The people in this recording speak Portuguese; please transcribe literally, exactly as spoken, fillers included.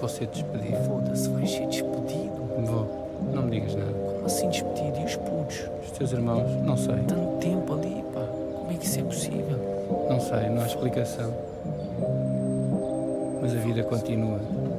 vou ser despedido. Foda-se, vais ser despedido. Vou. Não me digas nada. Como assim despedido? E os putos? Os teus irmãos? Não sei. Tanto tempo ali, pá. Como é que isso é possível? Não sei, não há explicação. Mas a vida continua.